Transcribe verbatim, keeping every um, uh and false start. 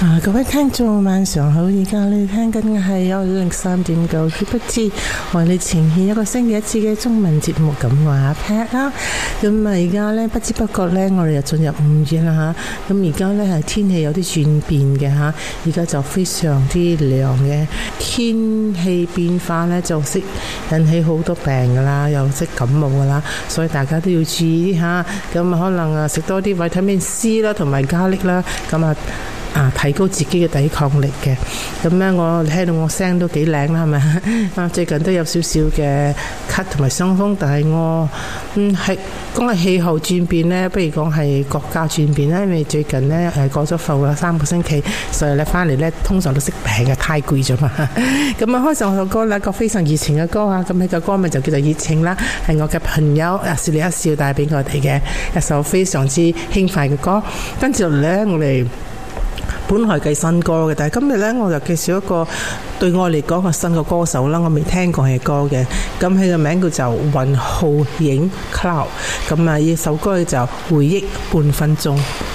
啊，各位聽眾晚上好，而家你聽緊嘅係有零三點九，殊不知為你呈現一個星期一次嘅中文節目，咁話阿 Pat 啦。咁啊，而家呢，不知不覺呢，我哋又進入五月啦吓。咁而家呢，係天氣有啲轉變嘅吓，而家就非常之涼嘅天氣變化呢，就識引起好多病噶啦，又識感冒噶啦，所以大家都要注意吓。咁啊，可能啊食多啲維他命 C 啦，同埋加力啦，咁啊。啊，提高自己嘅抵抗力嘅，咁咧我聽到我聲都幾靚啦，係咪？啊，最近都有少少嘅咳同埋傷風，但係我嗯係講係氣候轉變咧，不如講係國家轉變啦，因為最近咧誒過咗埠啦三個星期，所以咧翻嚟咧通常都識病嘅，太攰咗嘛。咁啊，開首首歌咧，一個非常熱情嘅歌啊，咁呢個歌名就叫做熱情啦，係我嘅朋友啊笑你一笑帶俾我哋嘅一首非常之輕快嘅歌。跟住落嚟咧，我哋本係計新歌嘅，但係今日呢，我就介紹一個對我嚟講係新嘅歌手啦，我未聽過佢嘅歌嘅。咁佢嘅名叫做雲浩影 Cloud， 咁啊呢首歌就回憶半分鐘。